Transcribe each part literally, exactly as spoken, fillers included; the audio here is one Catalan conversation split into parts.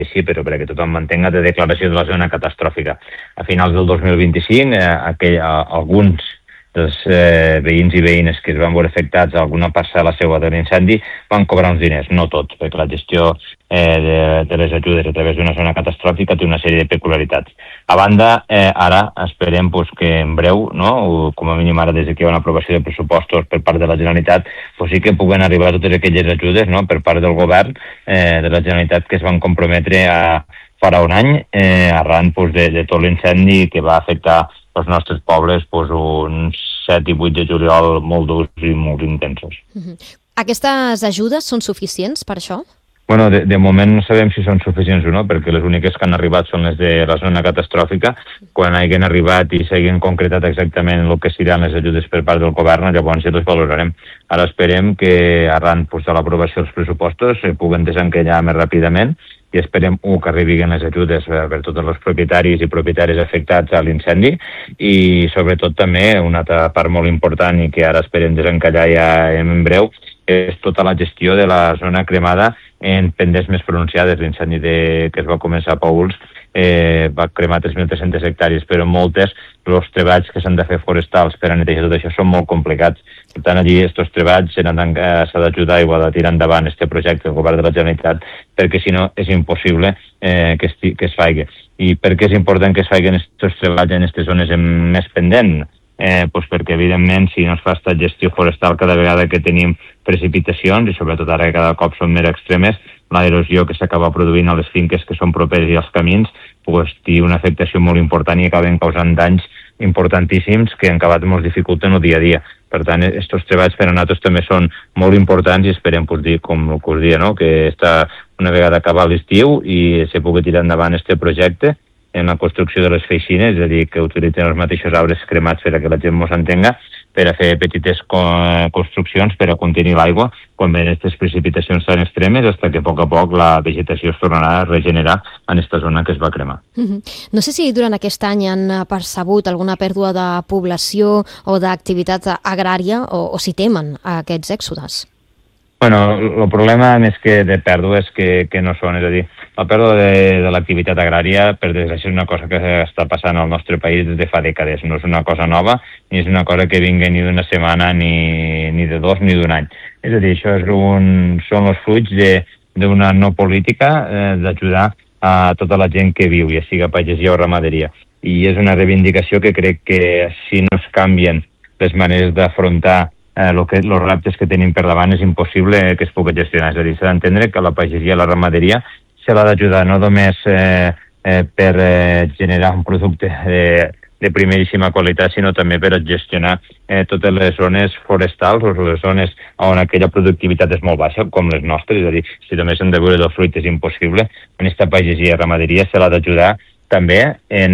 així, però perquè tothom m'entenga, de declaració de la zona catastròfica. A finals del dos mil vint-i-cinc, eh, aquell, eh, alguns dels eh, veïns i veïnes que es van veure afectats a alguna parcel·la seva de l'incendi van cobrar uns diners, no tots, perquè la gestió eh, de, de les ajudes a través d'una zona catastròfica té una sèrie de peculiaritats. A banda, eh, ara esperem pues, que en breu, no, o com a mínim ara des que hi ha una aprovació de pressupostos per part de la Generalitat, pues, sí que puguen arribar totes aquelles ajudes, no, per part del govern eh, de la Generalitat que es van comprometre a farà un any eh, arran pues, de, de tot l'incendi que va afectar els nostres pobles pues, uns set i vuit de juliol molt durs i molt intensos. Uh-huh. Aquestes ajudes són suficients per això? Bueno, de, de moment no sabem si són suficients o no, perquè les úniques que han arribat són les de la zona catastròfica. Quan hagin arribat i s'hagin concretat exactament el que seran les ajudes per part del govern, llavors ja les valorarem. Ara esperem que arran pues, de l'aprovació dels pressupostos se puguen desencallar més ràpidament i esperem uh, que arribin les ajudes per, per tots els propietaris i propietaris afectats a l'incendi i sobretot també una altra part molt important i que ara esperem desencallar ja en breu és tota la gestió de la zona cremada en pendents més pronunciades. L'incendi que es va començar a Paüls eh, va cremar tres mil tres-centes hectàrees, però moltes els treballs que s'han de fer forestals per a netejar tot això són molt complicats. Per tant, allí aquests treballs s'ha d'ajudar i ha de tirar endavant aquest projecte del govern de la Generalitat, perquè si no és impossible eh, que, esti, que es faci. I per què és important que es facin aquests treballs en aquestes zones més pendents? Eh, doncs perquè, evidentment, si no es fa aquesta gestió forestal cada vegada que tenim precipitacions, i sobretot ara que cada cop són més extremes, l'erosió que s'acaba produint a les finques que són properes i als camins, doncs té una afectació molt important i acaben causant danys importantíssims que en acabat ens dificulten el dia a dia. Per tant, aquests treballs per a nosaltres també són molt importants i esperem, pues, dir, com us dia, no? que està una vegada acabat l'estiu i se pugui tirar endavant aquest projecte en la construcció de les feixines, és a dir, que utilitzen els mateixos arbres cremats per a que la gent mos entenga, per a fer petites construccions per a contenir l'aigua quan venen aquestes precipitacions tan extremes fins que a poc a poc la vegetació es tornarà a regenerar en aquesta zona que es va cremar. Mm-hmm. No sé si durant aquest any han percebut alguna pèrdua de població o d'activitat agrària o, o si temen aquests èxodes. Bueno, el problema més que de pèrdues que, que no són, és a dir, la pèrdua de, de l'activitat agrària, per desgràcia, és una cosa que està passant al nostre país des de fa dècades. No és una cosa nova, ni és una cosa que vingui ni d'una setmana, ni, ni de dos, ni d'un any. És a dir, això és un, són els fruits d'una no política eh, d'ajudar a tota la gent que viu, ja siga pagesia o ramaderia. I és una reivindicació que crec que si no es canvien les maneres d'afrontar Eh, lo que, els reptes que tenim per davant és impossible que es pugui gestionar. És a dir, s'ha d'entendre que la pagesia i la ramaderia se l'ha d'ajudar no només eh, eh, per eh, generar un producte de, de primeríssima qualitat, sinó també per gestionar eh, totes les zones forestals o les zones on aquella productivitat és molt baixa, com les nostres. És a dir, si només hem de veure del fruit és impossible. En aquesta pagesia i ramaderia se l'ha d'ajudar també en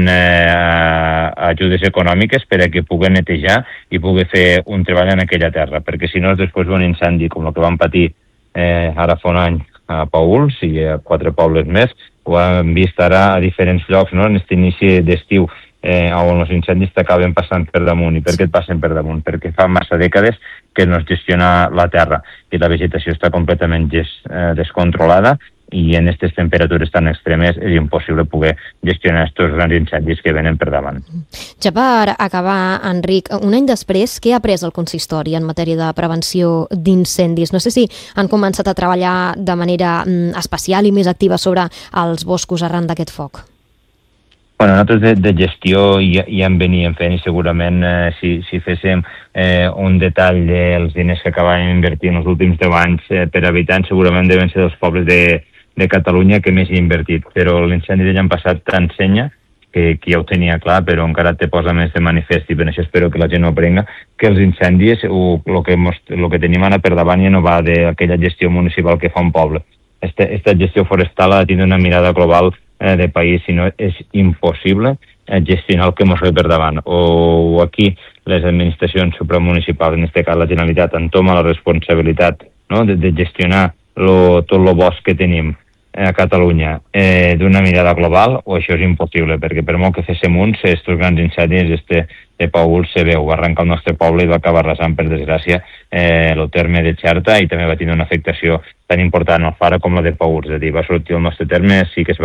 eh, ajudes econòmiques per a que pugui netejar i pugui fer un treball en aquella terra, perquè si no després d'un incendi com el que vam patir eh, ara fa un any a Paüls i a quatre pobles més, ho hem vist ara a diferents llocs, no? En aquest inici d'estiu eh, on els incendis t'acaben passant per damunt. I per què et passen per damunt? Perquè fa massa dècades que no es gestiona la terra i la vegetació està completament gest, eh, descontrolada i en aquestes temperatures tan extremes és impossible poder gestionar aquests grans incendis que venen per davant. Ja per acabar, Enric, un any després, què ha après el consistori en matèria de prevenció d'incendis? No sé si han començat a treballar de manera especial i més activa sobre els boscos arran d'aquest foc. Bueno, nosaltres de, de gestió ja, ja en veníem fent i segurament eh, si, si féssim eh, un detall dels diners que acabàvem invertint els últims deu anys eh, per habitant, segurament deuen ser dels pobles de, de Catalunya que més hi ha invertit. Però l'incendi de l'any passat t'ensenya, que, que ja ho tenia clar, però encara te posa més de manifest i per això espero que la gent ho aprenga, que els incendis, o el que, lo que tenim ara per davant ja no va d'aquella gestió municipal que fa un poble. Esta, esta gestió forestal ha de tenir una mirada global de país, si no és impossible gestionar el que ens ve per davant. O aquí les administracions supramunicipals, en aquest cas la Generalitat, entoma la responsabilitat, no? de, de gestionar lo, tot el bosc que tenim a Catalunya eh, d'una mirada global, o això és impossible, perquè per molt que féssim uns, aquests grans incendis, este de Paüls se veu, va arrencar el nostre poble i va acabar arrasant, per desgràcia, eh, el terme de Xerta, i també va tenir una afectació tan important al Fara com la de Paüls. És a dir, va sortir el nostre terme, sí que es va